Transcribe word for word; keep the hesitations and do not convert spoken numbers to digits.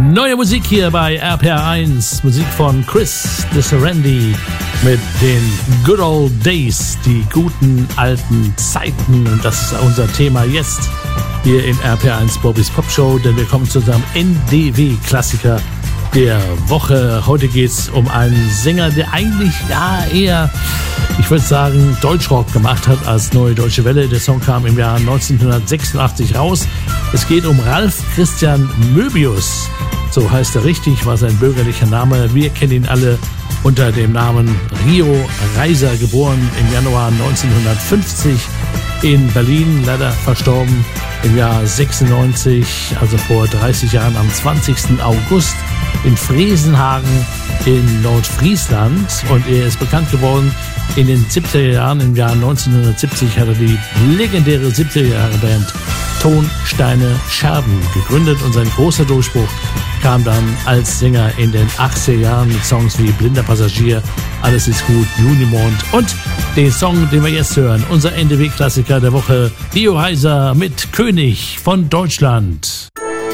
Neue Musik hier bei R P R eins, Musik von Chris DeSerendi mit den Good Old Days, die guten alten Zeiten. Und das ist unser Thema jetzt hier in R P R eins Bobby's Pop Show, denn wir kommen zu unserem N D W-Klassiker der Woche. Heute geht es um einen Sänger, der eigentlich ja eher, ich würde sagen, Deutschrock gemacht hat als Neue Deutsche Welle. Der Song kam im Jahr neunzehnhundertsechsundachtzig raus. Es geht um Ralf Christian Möbius. So heißt er richtig, war sein bürgerlicher Name. Wir kennen ihn alle unter dem Namen Rio Reiser, geboren im Januar neunzehnhundertfünfzig in Berlin, leider verstorben im Jahr sechsundneunzig, also vor dreißig Jahren am zwanzigsten August in Fresenhagen in Nordfriesland. Und er ist bekannt geworden in den siebziger Jahren. Im Jahr neunzehnhundertsiebzig hat er die legendäre siebziger Jahre Band Tonsteine Scherben gegründet und sein großer Durchbruch kam dann als Sänger in den achtziger Jahren mit Songs wie Blinder Passagier, Alles ist gut, Junimond und den Song, den wir jetzt hören, unser N D W-Klassiker der Woche, Rio Reiser mit König von Deutschland.